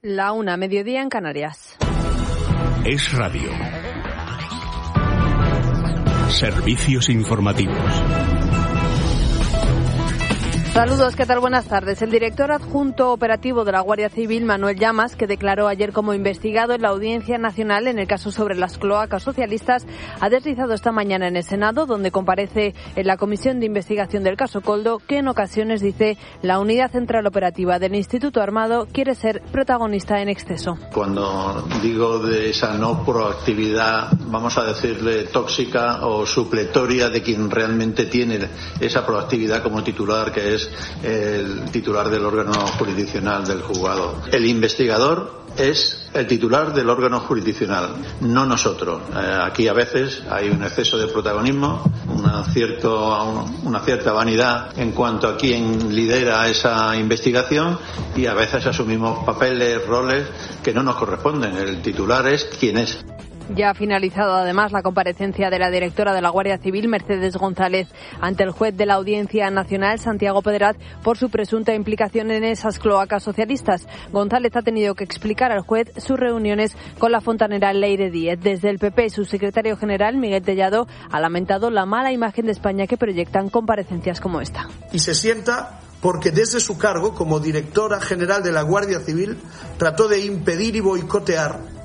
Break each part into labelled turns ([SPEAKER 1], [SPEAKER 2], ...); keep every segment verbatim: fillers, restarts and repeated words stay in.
[SPEAKER 1] La una, mediodía en Canarias.
[SPEAKER 2] Es Radio. Servicios informativos.
[SPEAKER 1] Saludos, ¿qué tal? Buenas tardes. El director adjunto operativo de la Guardia Civil, Manuel Llamas, que declaró ayer como investigado en la Audiencia Nacional en el caso sobre las cloacas socialistas, ha deslizado esta mañana en el Senado, donde comparece en la Comisión de Investigación del caso Koldo, que en ocasiones, dice, la Unidad Central Operativa del Instituto Armado quiere ser protagonista en exceso.
[SPEAKER 3] Cuando digo de esa no proactividad, vamos a decirle tóxica o supletoria de quien realmente tiene esa proactividad como titular, que es el titular del órgano jurisdiccional del juzgado. El investigador es el titular del órgano jurisdiccional, no nosotros. Eh, aquí a veces hay un exceso de protagonismo, una, cierto, una cierta vanidad en cuanto a quién lidera esa investigación, y a veces asumimos papeles, roles que no nos corresponden. El titular es quien es.
[SPEAKER 1] Ya ha finalizado además la comparecencia de la directora de la Guardia Civil, Mercedes González, ante el juez de la Audiencia Nacional, Santiago Pedraz, por su presunta implicación en esas cloacas socialistas. González ha tenido que explicar al juez sus reuniones con la fontanera Leire Díez. Desde el P P, su secretario general, Miguel Tellado, ha lamentado la mala imagen de España que proyectan comparecencias como esta.
[SPEAKER 4] Y se sienta porque desde su cargo como directora general de la Guardia Civil trató de impedir y boicotear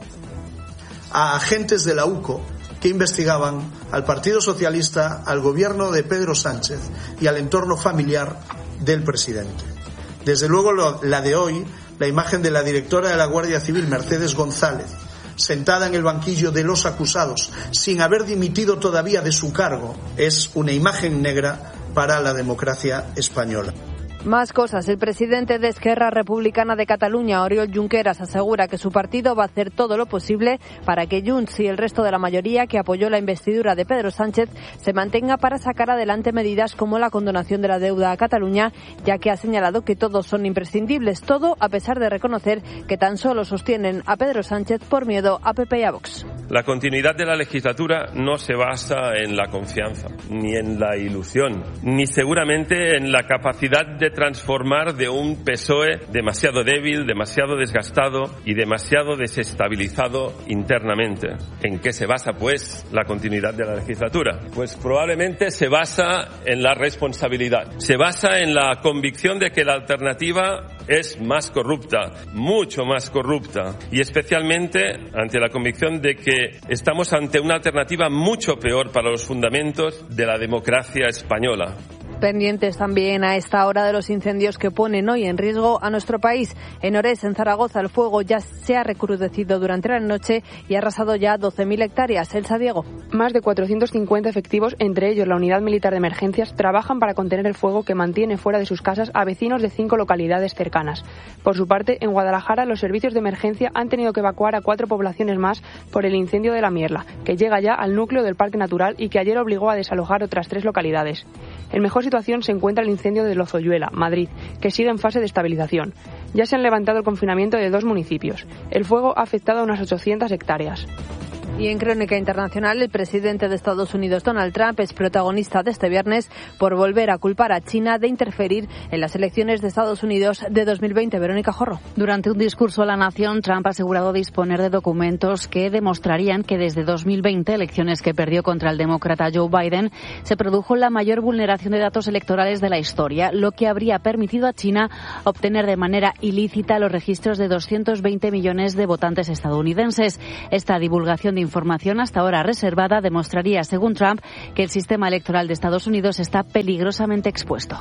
[SPEAKER 4] a agentes de la U C O que investigaban al Partido Socialista, al gobierno de Pedro Sánchez y al entorno familiar del presidente. Desde luego, lo, la de hoy, la imagen de la directora de la Guardia Civil, Mercedes González, sentada en el banquillo de los acusados, sin haber dimitido todavía de su cargo, es una imagen negra para la democracia española.
[SPEAKER 1] Más cosas. El presidente de Esquerra Republicana de Cataluña, Oriol Junqueras, asegura que su partido va a hacer todo lo posible para que Junts y el resto de la mayoría que apoyó la investidura de Pedro Sánchez se mantenga para sacar adelante medidas como la condonación de la deuda a Cataluña, ya que ha señalado que todos son imprescindibles, todo a pesar de reconocer que tan solo sostienen a Pedro Sánchez por miedo a P P y a Vox.
[SPEAKER 5] La continuidad de la legislatura no se basa en la confianza, ni en la ilusión, ni seguramente en la capacidad de transformar de un P S O E demasiado débil, demasiado desgastado y demasiado desestabilizado internamente. ¿En qué se basa, pues, la continuidad de la legislatura? Pues probablemente se basa en la responsabilidad. Se basa en la convicción de que la alternativa es más corrupta, mucho más corrupta, y especialmente ante la convicción de que estamos ante una alternativa mucho peor para los fundamentos de la democracia española.
[SPEAKER 1] Pendientes también a esta hora de los incendios que ponen hoy en riesgo a nuestro país. En Orés, en Zaragoza, el fuego ya se ha recrudecido durante la noche y ha arrasado ya doce mil hectáreas. Elsa Diego.
[SPEAKER 6] Más de cuatrocientos cincuenta efectivos, entre ellos la Unidad Militar de Emergencias, trabajan para contener el fuego que mantiene fuera de sus casas a vecinos de cinco localidades cercanas. Por su parte, en Guadalajara, los servicios de emergencia han tenido que evacuar a cuatro poblaciones más por el incendio de la Mierla, que llega ya al núcleo del Parque Natural y que ayer obligó a desalojar otras tres localidades. En mejor situación se encuentra el incendio de Lozoyuela, Madrid, que sigue en fase de estabilización. Ya se han levantado el confinamiento de dos municipios. El fuego ha afectado a unas ochocientas hectáreas.
[SPEAKER 1] Y en crónica internacional, el presidente de Estados Unidos, Donald Trump, es protagonista de este viernes por volver a culpar a China de interferir en las elecciones de Estados Unidos de dos mil veinte. Verónica Jorro.
[SPEAKER 7] Durante un discurso a la nación, Trump ha asegurado disponer de documentos que demostrarían que desde dos mil veinte, elecciones que perdió contra el demócrata Joe Biden, se produjo la mayor vulneración de datos electorales de la historia, lo que habría permitido a China obtener de manera ilícita los registros de doscientos veinte millones de votantes estadounidenses. Esta divulgación de información hasta ahora reservada demostraría, según Trump, que el sistema electoral de Estados Unidos está peligrosamente expuesto.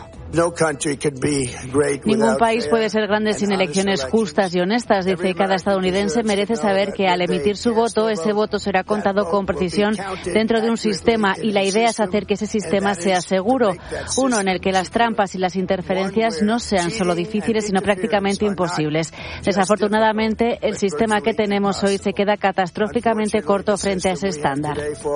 [SPEAKER 7] Ningún país puede ser grande sin elecciones justas y honestas, dice. Cada estadounidense merece saber que al emitir su voto, ese voto será contado con precisión dentro de un sistema, y la idea es hacer que ese sistema sea seguro, uno en el que las trampas y las interferencias no sean solo difíciles, sino prácticamente imposibles. Desafortunadamente, el sistema que tenemos hoy se queda catastróficamente corto frente a ese estándar.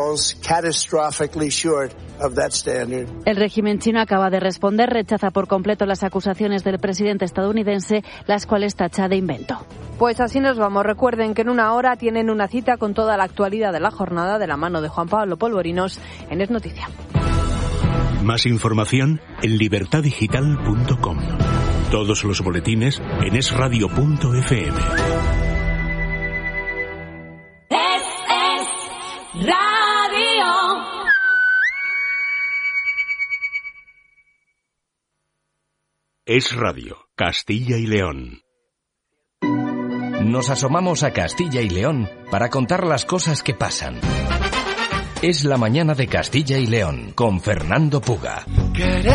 [SPEAKER 7] El régimen chino acaba de responder, rechaza por completo las acusaciones del presidente estadounidense, las cuales tacha de invento.
[SPEAKER 1] Pues así nos vamos. Recuerden que en una hora tienen una cita con toda la actualidad de la jornada de la mano de Juan Pablo Polvorinos en Es Noticia.
[SPEAKER 2] Más información en libertad digital punto com. Todos los boletines en es radio punto efe eme.
[SPEAKER 8] Es, es radio.
[SPEAKER 2] Es Radio, Castilla y León.
[SPEAKER 9] Nos asomamos a Castilla y León para contar las cosas que pasan. Es la mañana de Castilla y León con Fernando Puga.